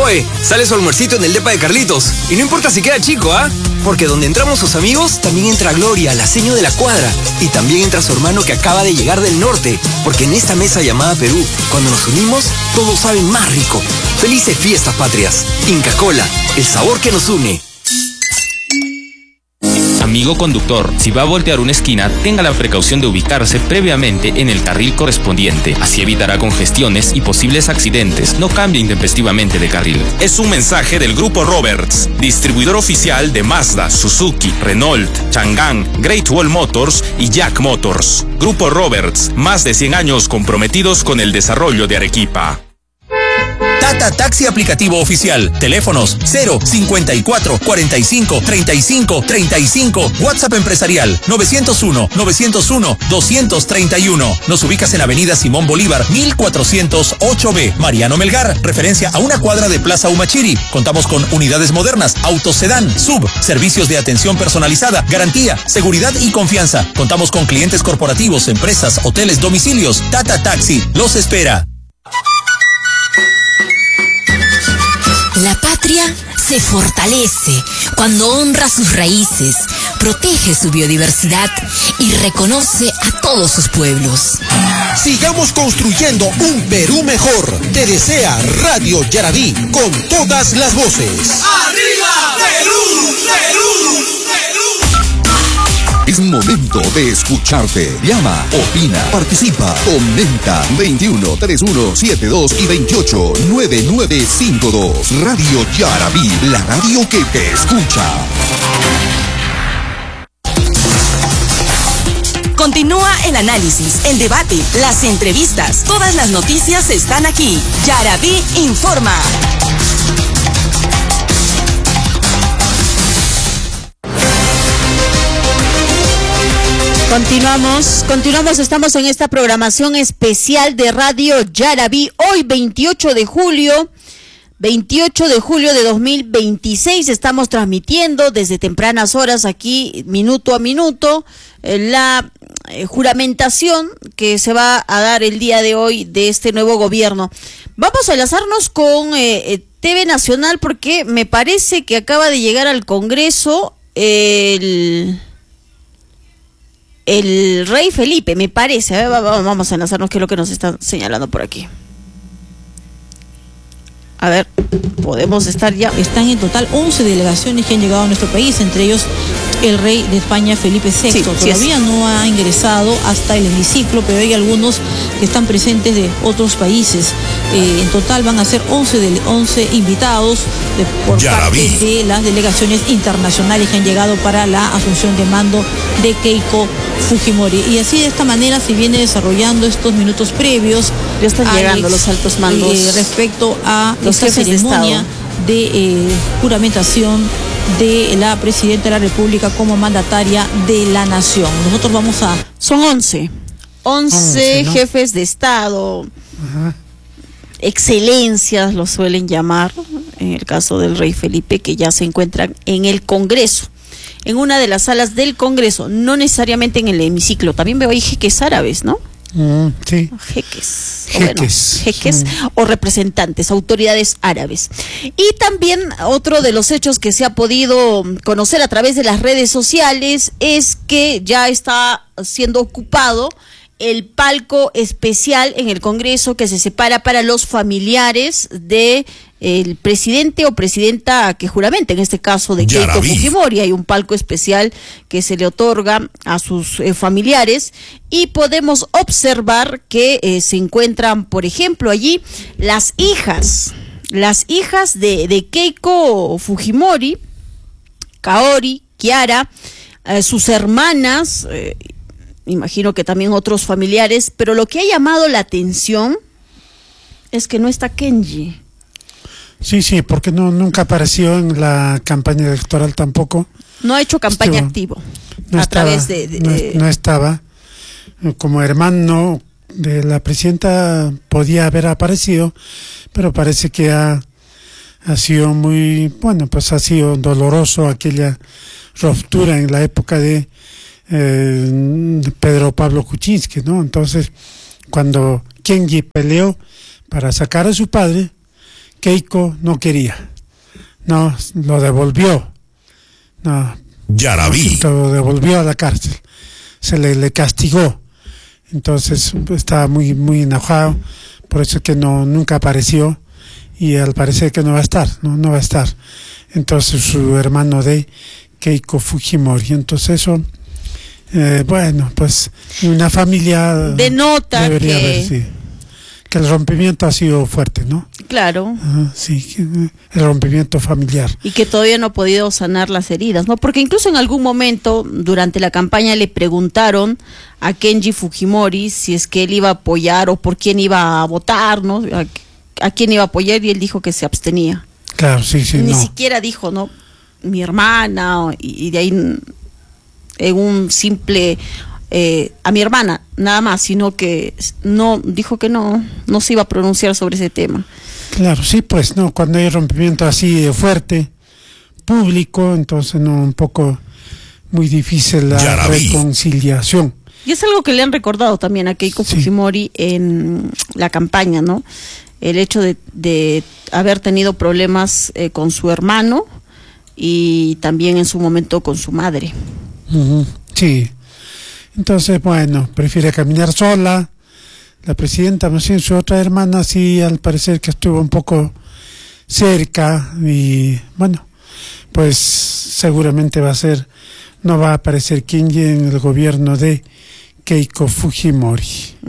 Oye, sale su almuercito en el depa de Carlitos. Y no importa si queda chico, ¿ah? Porque donde entramos sus amigos, también entra Gloria, la seño de la cuadra. Y también entra su hermano que acaba de llegar del norte. Porque en esta mesa llamada Perú, cuando nos unimos, todo sabe más rico. Felices fiestas patrias. Inca Kola, el sabor que nos une. Amigo conductor, si va a voltear una esquina, tenga la precaución de ubicarse previamente en el carril correspondiente. Así evitará congestiones y posibles accidentes. No cambie intempestivamente de carril. Es un mensaje del Grupo Roberts, distribuidor oficial de Mazda, Suzuki, Renault, Chang'an, Great Wall Motors y Jack Motors. Grupo Roberts, más de 100 años comprometidos con el desarrollo de Arequipa. Tata Taxi aplicativo oficial. Teléfonos 054 45 35 35. WhatsApp empresarial 901 231. Nos ubicas en Avenida Simón Bolívar 1408B. Mariano Melgar, referencia a una cuadra de Plaza Humachiri. Contamos con unidades modernas, autos sedán, sub, servicios de atención personalizada, garantía, seguridad y confianza. Contamos con clientes corporativos, empresas, hoteles, domicilios. Tata Taxi los espera. La patria se fortalece cuando honra sus raíces, protege su biodiversidad y reconoce a todos sus pueblos. Sigamos construyendo un Perú mejor. Te desea Radio Yarabí con todas las voces. ¡Arriba Perú! ¡Perú! ¡Perú! Es momento de escucharte. Llama, opina, participa, comenta. 21 31 72 y 28 9952. Radio Yarabí, la radio que te escucha. Continúa el análisis, el debate, las entrevistas. Todas las noticias están aquí. Yarabí informa. Continuamos, estamos en esta programación especial de Radio Yarabí, hoy 28 de julio de 2026, estamos transmitiendo desde tempranas horas aquí, minuto a minuto, la juramentación que se va a dar el día de hoy de este nuevo gobierno. Vamos a enlazarnos con TV Nacional porque me parece que acaba de llegar al Congreso el rey Felipe, me parece. Vamos a enlazarnos, que es lo que nos están señalando por aquí. A ver, podemos estar ya. Están en total 11 delegaciones que han llegado a nuestro país, entre ellos el rey de España, Felipe VI. Sí, todavía no ha ingresado hasta el hemiciclo, pero hay algunos que están presentes de otros países. En total van a ser 11 invitados por parte de las delegaciones internacionales que han llegado para la asunción de mando de Keiko Fujimori. Y así, de esta manera, se viene desarrollando estos minutos previos. Ya están llegando los altos mandos respecto a esta ceremonia de juramentación de la presidenta de la República como mandataria de la nación. Nosotros vamos a... Son 11, ¿no? Jefes de Estado. Ajá. Excelencias lo suelen llamar, en el caso del rey Felipe, que ya se encuentran en el Congreso, en una de las salas del Congreso, no necesariamente en el hemiciclo. También veo ahí jeques árabes, ¿no? Sí. Jeques o representantes, autoridades árabes. Y también otro de los hechos que se ha podido conocer a través de las redes sociales es que ya está siendo ocupado el palco especial en el Congreso que se separa para los familiares de el presidente o presidenta que juramente, en este caso de Keiko Fujimori. Hay un palco especial que se le otorga a sus familiares y podemos observar que se encuentran, por ejemplo, allí las hijas de Keiko Fujimori, Kaori, Kiara, sus hermanas, imagino que también otros familiares, pero lo que ha llamado la atención es que no está Kenji. Sí, porque nunca apareció en la campaña electoral tampoco. No ha hecho campaña activo. No estaba. Como hermano de la presidenta podía haber aparecido, pero parece que ha sido muy, ha sido doloroso aquella ruptura en la época de Pedro Pablo Kuczynski, ¿no? Entonces, cuando Kenji peleó para sacar a su padre, Keiko no quería, no, lo devolvió, no, Yaraví. lo devolvió a la cárcel, se le castigó, entonces estaba muy enojado, por eso que nunca apareció, y al parecer que no va a estar, no va a estar. Entonces su hermano de Keiko Fujimori, entonces eso, bueno, pues una familia denota debería haber, sí, que el rompimiento ha sido fuerte, ¿no? Claro. Sí, el rompimiento familiar. Y que todavía no ha podido sanar las heridas, ¿no? Porque incluso en algún momento, durante la campaña, le preguntaron a Kenji Fujimori si es que él iba a apoyar o por quién iba a votar, ¿no? A quién iba a apoyar, y él dijo que se abstenía. Claro, sí, Ni siquiera dijo, ¿no? Mi hermana, y de ahí en un simple... a mi hermana, nada más, sino que no dijo que no se iba a pronunciar sobre ese tema. Claro, sí, pues, no, cuando hay rompimiento así de fuerte, público, entonces no, un poco muy difícil la reconciliación. Y es algo que le han recordado también a Keiko Fujimori en la campaña, ¿no? El hecho de haber tenido problemas con su hermano y también en su momento con su madre. Sí. Entonces, bueno, prefiere caminar sola. La presidenta, más bien su otra hermana, sí, al parecer que estuvo un poco cerca y, bueno, pues seguramente no va a aparecer quien en el gobierno de Keiko Fujimori.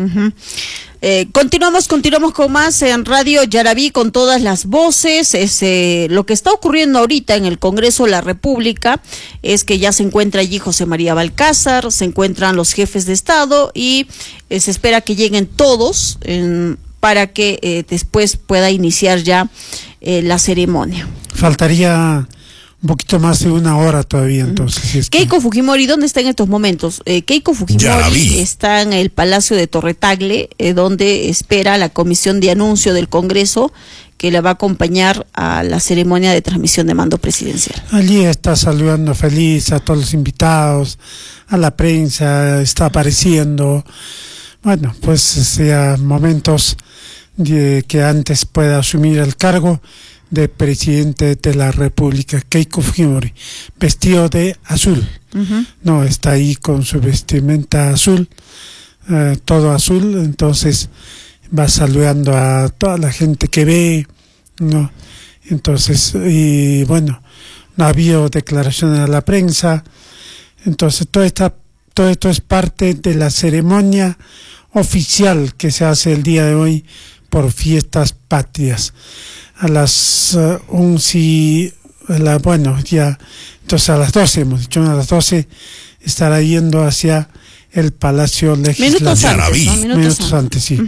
Continuamos con más en Radio Yaraví con todas las voces. Lo que está ocurriendo ahorita en el Congreso de la República es que ya se encuentra allí José María Balcázar, se encuentran los jefes de Estado y se espera que lleguen todos para que después pueda iniciar ya la ceremonia. Faltaría un poquito más de una hora todavía, entonces. Si es Keiko Fujimori, ¿dónde está en estos momentos? Keiko Fujimori está en el Palacio de Torre Tagle, donde espera la comisión de anuncio del Congreso que la va a acompañar a la ceremonia de transmisión de mando presidencial. Allí está saludando feliz a todos los invitados, a la prensa, está apareciendo. Bueno, pues sea momentos de que antes pueda asumir el cargo de presidente de la República, Keiko Fujimori, vestido de azul. No, está ahí con su vestimenta azul, todo azul, entonces va saludando a toda la gente que ve, ¿no? Entonces, y bueno, no ha habido declaraciones a la prensa, entonces todo esto es parte de la ceremonia oficial que se hace el día de hoy por Fiestas Patrias. A las 11, bueno, ya, entonces a las 12, hemos dicho, a las 12 estará yendo hacia el Palacio Legislativo. Minutos antes, sí.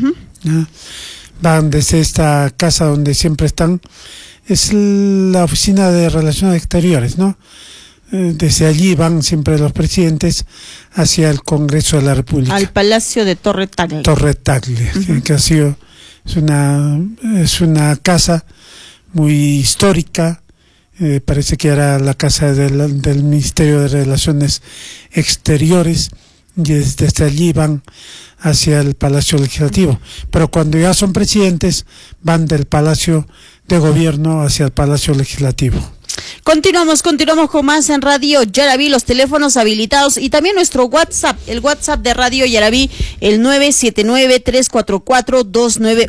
Van desde esta casa donde siempre están, es la Oficina de Relaciones Exteriores, ¿no? Desde allí van siempre los presidentes hacia el Congreso de la República. Al Palacio de Torre Tagle. Torre Tagle, que ha sido... Es una casa muy histórica, parece que era la casa del Ministerio de Relaciones Exteriores, y desde allí van hacia el Palacio Legislativo, pero cuando ya son presidentes van del Palacio de Gobierno hacia el Palacio Legislativo. Continuamos con más en Radio Yaraví, los teléfonos habilitados y también nuestro WhatsApp, el WhatsApp de Radio Yaraví, el 979-344-291,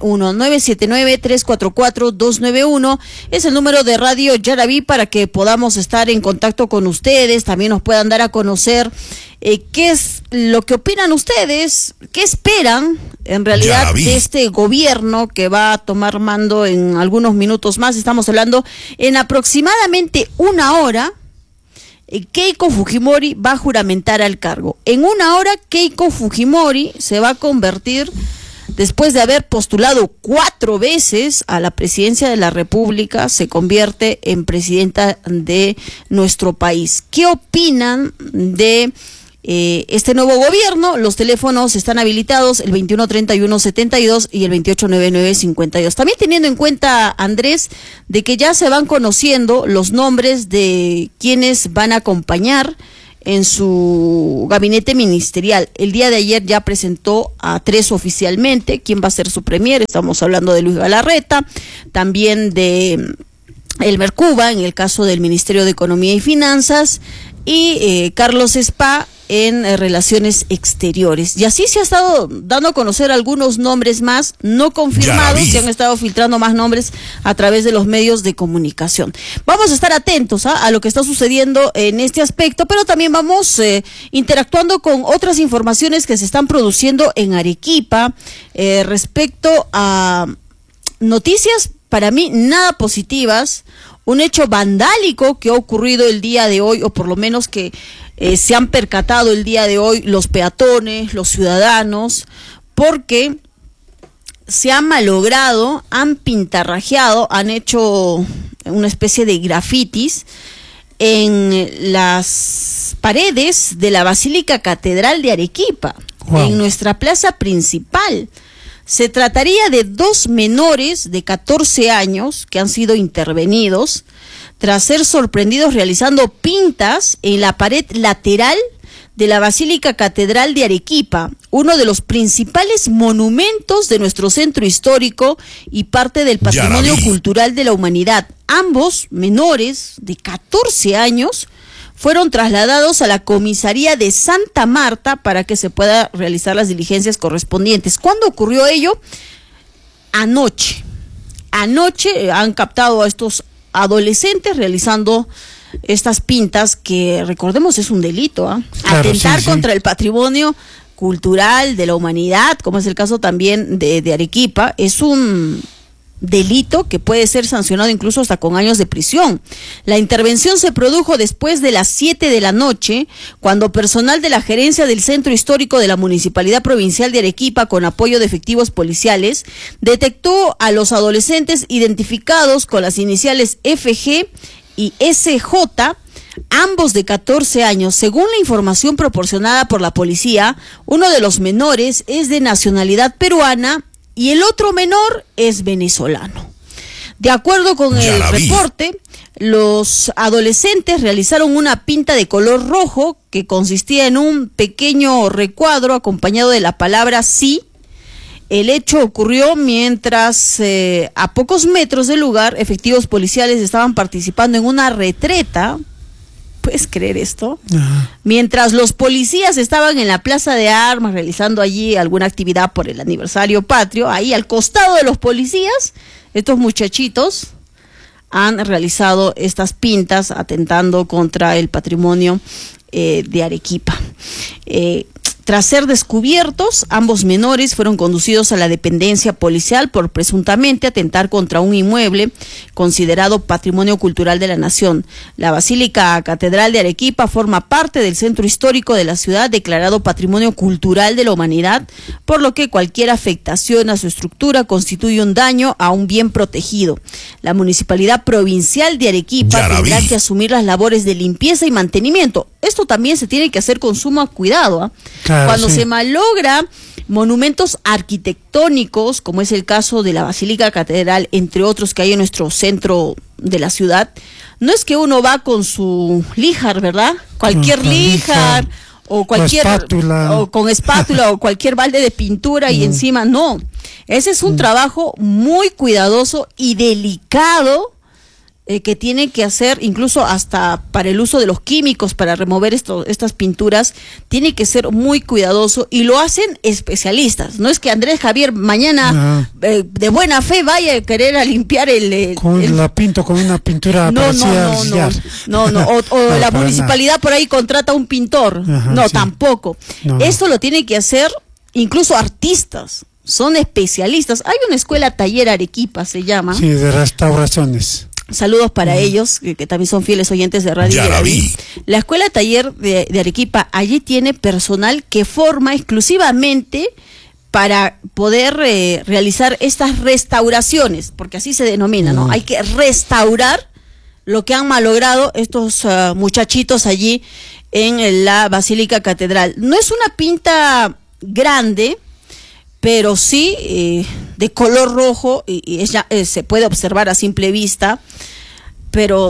979-344-291 es el número de Radio Yaraví para que podamos estar en contacto con ustedes, también nos puedan dar a conocer qué es lo que opinan ustedes, qué esperan en realidad de este gobierno que va a tomar mando en algunos minutos más. Estamos hablando en aproximadamente una hora. Keiko Fujimori va a juramentar al cargo. En una hora Keiko Fujimori se va a convertir, después de haber postulado 4 veces a la presidencia de la República, se convierte en presidenta de nuestro país. ¿Qué opinan de este nuevo gobierno? Los teléfonos están habilitados, el 2131-72 y el 2899-52. También teniendo en cuenta, Andrés, de que ya se van conociendo los nombres de quienes van a acompañar en su gabinete ministerial. El día de ayer ya presentó a 3 oficialmente. ¿Quién va a ser su premier? Estamos hablando de Luis Galarreta, también de Elmer Cuba, en el caso del Ministerio de Economía y Finanzas, y Carlos Spa en Relaciones Exteriores. Y así se ha estado dando a conocer algunos nombres más no confirmados, se han estado filtrando más nombres a través de los medios de comunicación. Vamos a estar atentos a lo que está sucediendo en este aspecto, pero también vamos interactuando con otras informaciones que se están produciendo en Arequipa respecto a noticias para mí nada positivas. Un hecho vandálico que ha ocurrido el día de hoy, o por lo menos que se han percatado el día de hoy los peatones, los ciudadanos, porque se han malogrado, han pintarrajeado, han hecho una especie de grafitis en las paredes de la Basílica Catedral de Arequipa, en nuestra plaza principal. Se trataría de 2 menores de 14 años que han sido intervenidos tras ser sorprendidos realizando pintas en la pared lateral de la Basílica Catedral de Arequipa, uno de los principales monumentos de nuestro centro histórico y parte del patrimonio cultural de la humanidad. Ambos menores de 14 años fueron trasladados a la comisaría de Santa Marta para que se pueda realizar las diligencias correspondientes. ¿Cuándo ocurrió ello? Anoche. Anoche han captado a estos adolescentes realizando estas pintas que, recordemos, es un delito, Claro, atentar contra el patrimonio cultural de la humanidad, como es el caso también de Arequipa, es un delito que puede ser sancionado incluso hasta con años de prisión. La intervención se produjo después de las 7 de la noche, cuando personal de la gerencia del Centro Histórico de la Municipalidad Provincial de Arequipa, con apoyo de efectivos policiales, detectó a los adolescentes identificados con las iniciales FG y SJ, ambos de 14 años. Según la información proporcionada por la policía, uno de los menores es de nacionalidad peruana y el otro menor es venezolano. De acuerdo con el reporte, los adolescentes realizaron una pinta de color rojo que consistía en un pequeño recuadro acompañado de la palabra sí. El hecho ocurrió mientras a pocos metros del lugar efectivos policiales estaban participando en una retreta. ¿Puedes creer esto? Mientras los policías estaban en la Plaza de Armas realizando allí alguna actividad por el aniversario patrio, ahí al costado de los policías, estos muchachitos han realizado estas pintas atentando contra el patrimonio de Arequipa. Tras ser descubiertos, ambos menores fueron conducidos a la dependencia policial por presuntamente atentar contra un inmueble considerado patrimonio cultural de la nación. La Basílica Catedral de Arequipa forma parte del centro histórico de la ciudad, declarado patrimonio cultural de la humanidad, por lo que cualquier afectación a su estructura constituye un daño a un bien protegido. La Municipalidad Provincial de Arequipa tendrá que asumir las labores de limpieza y mantenimiento. Esto también se tiene que hacer con sumo cuidado, Claro, cuando se malogra monumentos arquitectónicos, como es el caso de la Basílica Catedral, entre otros que hay en nuestro centro de la ciudad, no es que uno va con su lijar, ¿verdad? Cualquier lijar o cualquier o con espátula o cualquier balde de pintura y encima, no. Ese es un trabajo muy cuidadoso y delicado que tienen que hacer, incluso hasta para el uso de los químicos para remover estas pinturas, tiene que ser muy cuidadoso y lo hacen especialistas. No es que Andrés Javier mañana de buena fe vaya a querer a limpiar la pinto con una pintura no, o la municipalidad por ahí contrata un pintor. Tampoco. Esto lo tiene que hacer incluso artistas, son especialistas. Hay una escuela taller Arequipa, se llama. Sí, de restauraciones. Saludos para ellos, que también son fieles oyentes de Radio Yaraví. La Escuela Taller de Arequipa, allí tiene personal que forma exclusivamente para poder realizar estas restauraciones, porque así se denomina, ¿no? Hay que restaurar lo que han malogrado estos muchachitos allí en la Basílica Catedral. No es una pinta grande, pero sí de color rojo y se puede observar a simple vista, pero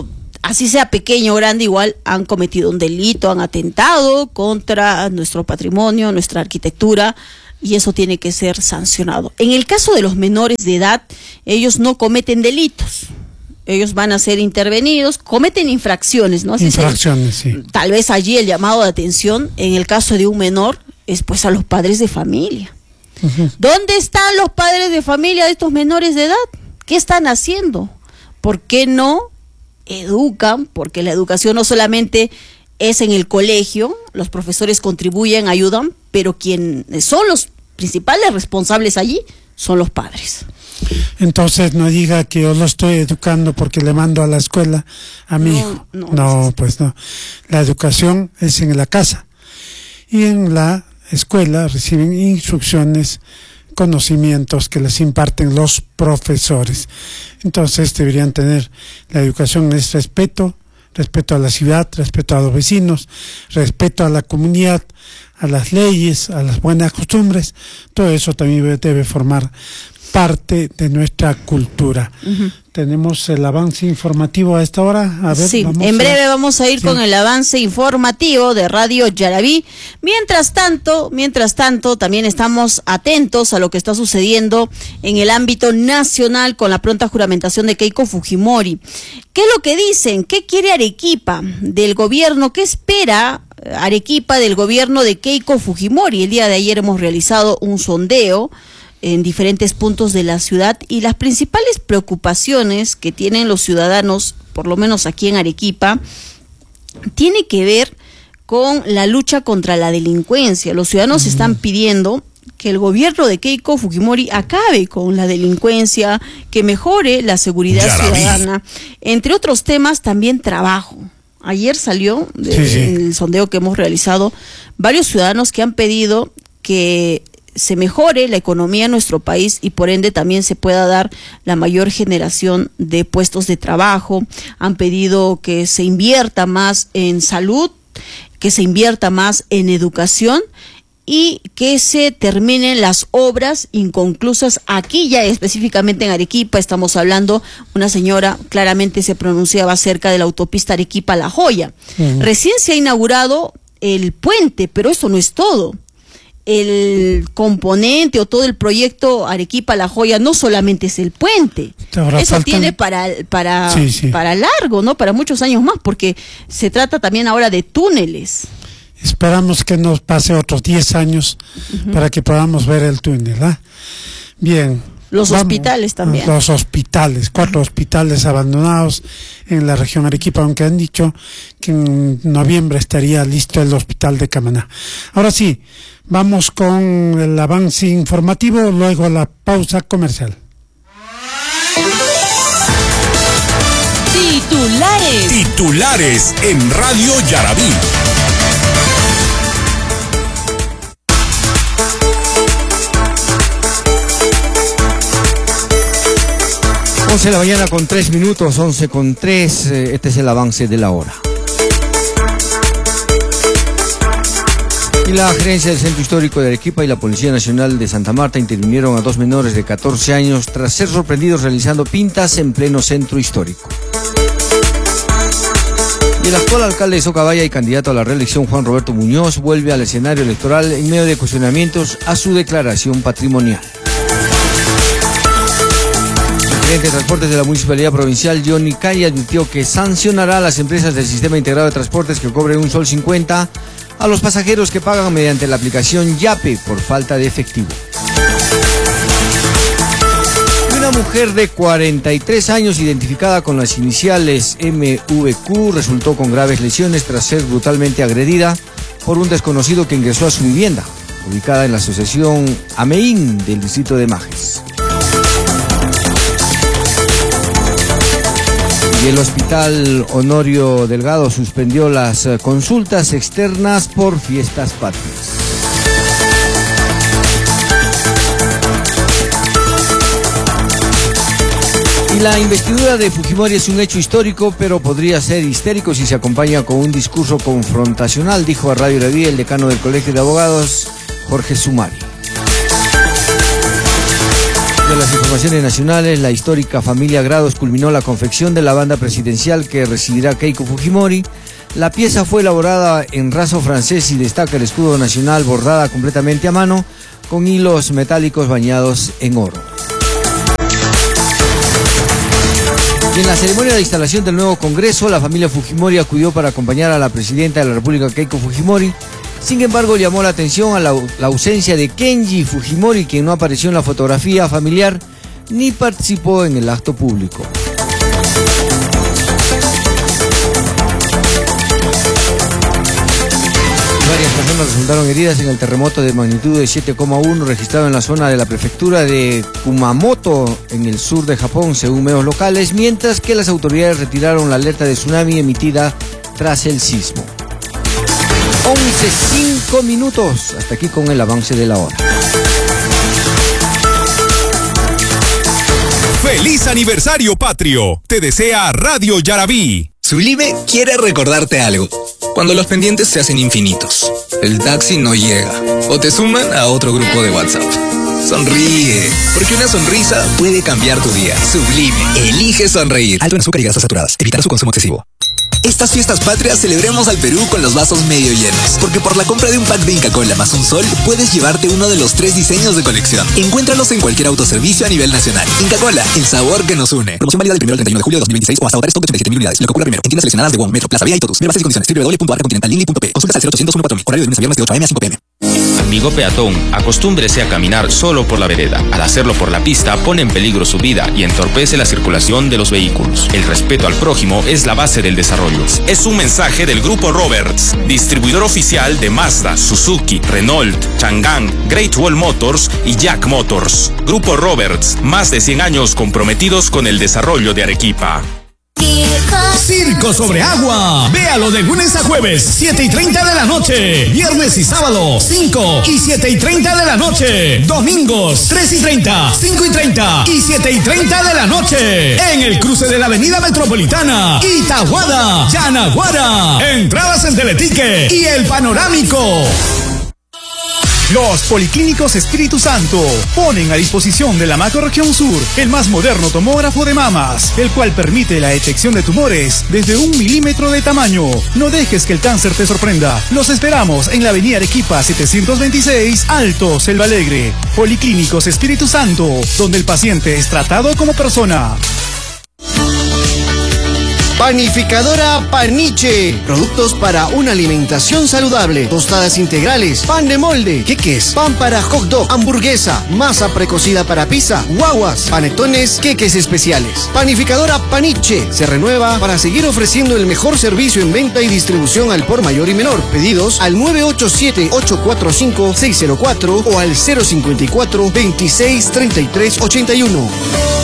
así sea pequeño o grande, igual han cometido un delito, han atentado contra nuestro patrimonio, nuestra arquitectura, y eso tiene que ser sancionado. En el caso de los menores de edad, ellos no cometen delitos. Ellos van a ser intervenidos, cometen infracciones, ¿no? Infracciones, sí. Tal vez allí el llamado de atención, en el caso de un menor, es pues a los padres de familia. ¿Dónde están los padres de familia de estos menores de edad? ¿Qué están haciendo? ¿Por qué no educan? Porque la educación no solamente es en el colegio, los profesores contribuyen, ayudan, pero quienes son los principales responsables allí son los padres. Entonces no diga que yo lo estoy educando porque le mando a la escuela a mi hijo. No, pues no. La educación es en la casa y en la escuela reciben instrucciones, conocimientos que les imparten los profesores. Entonces deberían tener, la educación es respeto a la ciudad, respeto a los vecinos, respeto a la comunidad, a las leyes, a las buenas costumbres. Todo eso también debe formar parte de nuestra cultura. Tenemos el avance informativo a esta hora. A ver, sí, en breve vamos a ir con el avance informativo de Radio Yaraví. Mientras tanto, también estamos atentos a lo que está sucediendo en el ámbito nacional con la pronta juramentación de Keiko Fujimori. ¿Qué es lo que dicen? ¿Qué quiere Arequipa del gobierno? ¿Qué espera Arequipa del gobierno de Keiko Fujimori? El día de ayer hemos realizado un sondeo en diferentes puntos de la ciudad y las principales preocupaciones que tienen los ciudadanos, por lo menos aquí en Arequipa, tiene que ver con la lucha contra la delincuencia. Los ciudadanos están pidiendo que el gobierno de Keiko Fujimori acabe con la delincuencia, que mejore la seguridad ciudadana, entre otros temas, también trabajo. Ayer salió en el sondeo que hemos realizado varios ciudadanos que han pedido que se mejore la economía en nuestro país y por ende también se pueda dar la mayor generación de puestos de trabajo. Han pedido que se invierta más en salud, que se invierta más en educación y que se terminen las obras inconclusas. Aquí ya específicamente en Arequipa estamos hablando, una señora claramente se pronunciaba acerca de la autopista Arequipa-La Joya. Recién se ha inaugurado el puente, pero eso no es todo. El componente o todo el proyecto Arequipa-La Joya no solamente es el puente, eso tiene para largo, ¿no? Para muchos años más, porque se trata también ahora de túneles. Esperamos que nos pase otros 10 años para que podamos ver el túnel, ¿ah? Bien. Los hospitales también. Los hospitales, 4 hospitales abandonados en la región Arequipa, aunque han dicho que en noviembre estaría listo el hospital de Camaná. Ahora sí, vamos con el avance informativo, luego la pausa comercial. Titulares en Radio Yaraví. 11 de la mañana con 3 minutos, 11 con 3, este es el avance de la hora. Y la gerencia del Centro Histórico de Arequipa y la Policía Nacional de Santa Marta intervinieron a 2 menores de 14 años tras ser sorprendidos realizando pintas en pleno centro histórico. Y el actual alcalde de Socabaya y candidato a la reelección, Juan Roberto Muñoz, vuelve al escenario electoral en medio de cuestionamientos a su declaración patrimonial. El gerente de transportes de la Municipalidad Provincial, Johnny Calle, advirtió que sancionará a las empresas del Sistema Integrado de Transportes que cobren $1.50 a los pasajeros que pagan mediante la aplicación Yape por falta de efectivo. Una mujer de 43 años identificada con las iniciales MVQ resultó con graves lesiones tras ser brutalmente agredida por un desconocido que ingresó a su vivienda, ubicada en la asociación Ameín del distrito de Majes. Y el Hospital Honorio Delgado suspendió las consultas externas por fiestas patrias. Y la investidura de Fujimori es un hecho histórico, pero podría ser histérico si se acompaña con un discurso confrontacional, dijo a Radio Yaraví el decano del Colegio de Abogados, Jorge Sumari. De las informaciones nacionales, la histórica familia Grados culminó la confección de la banda presidencial que residirá Keiko Fujimori. La pieza fue elaborada en raso francés y destaca el escudo nacional bordada completamente a mano con hilos metálicos bañados en oro. Y en la ceremonia de instalación del nuevo Congreso, la familia Fujimori acudió para acompañar a la presidenta de la República, Keiko Fujimori. Sin embargo, llamó la atención a la ausencia de Kenji Fujimori, quien no apareció en la fotografía familiar ni participó en el acto público. Varias personas resultaron heridas en el terremoto de magnitud de 7,1 registrado en la zona de la prefectura de Kumamoto, en el sur de Japón, según medios locales, mientras que las autoridades retiraron la alerta de tsunami emitida tras el sismo. 11:05. Hasta aquí con el avance de la hora. ¡Feliz aniversario patrio! Te desea Radio Yarabí. Sublime quiere recordarte algo. Cuando los pendientes se hacen infinitos, el taxi no llega o te suman a otro grupo de WhatsApp. Sonríe, porque una sonrisa puede cambiar tu día. Sublime, elige sonreír. Alto en azúcar y grasas saturadas. Evitar su consumo excesivo. Estas fiestas patrias celebremos al Perú con los vasos medio llenos, porque por la compra de un pack de Inca Kola más un sol, puedes llevarte uno de los 3 diseños de colección. Encuéntralos en cualquier autoservicio a nivel nacional. Inca Kola, el sabor que nos une. Promoción válida del 1 al 31 de julio de 2026 o hasta agotar stock de 87.000 unidades. Lo que ocurra primero. En tiendas seleccionadas de WOM, Metro, Plaza Vía y Totus. Ver bases y condiciones. www.arcacontinentallínea.p. Consultas al 0800 14000. Horario de lunes a viernes de 8 a.m. a 5 p.m. Amigo peatón, acostúmbrese a caminar solo por la vereda. Al hacerlo por la pista, pone en peligro su vida y entorpece la circulación de los vehículos. El respeto al prójimo es la base del desarrollo. Es un mensaje del Grupo Roberts, distribuidor oficial de Mazda, Suzuki, Renault, Chang'an, Great Wall Motors y Jack Motors. Grupo Roberts, más de 100 años comprometidos con el desarrollo de Arequipa. Circo sobre agua. Véalo de lunes a jueves, 7:30 de la noche. Viernes y sábado, 5 y 7:30 de la noche. Domingos, 3:30, 5:30 y 7:30 de la noche. En el cruce de la Avenida Metropolitana, Itaguada, Yanaguara. Entradas en Teletique y El Panorámico. Los Policlínicos Espíritu Santo ponen a disposición de la Macrorregión Sur el más moderno tomógrafo de mamas, el cual permite la detección de tumores desde 1 milímetro de tamaño. No dejes que el cáncer te sorprenda. Los esperamos en la Avenida Arequipa 726, Alto, Selva Alegre. Policlínicos Espíritu Santo, donde el paciente es tratado como persona. Panificadora Paniche. Productos para una alimentación saludable. Tostadas integrales, pan de molde, queques, pan para hot dog, hamburguesa, masa precocida para pizza, guaguas, panetones, queques especiales. Panificadora Paniche se renueva para seguir ofreciendo el mejor servicio en venta y distribución al por mayor y menor. Pedidos al 987-845-604 o al 054-263381.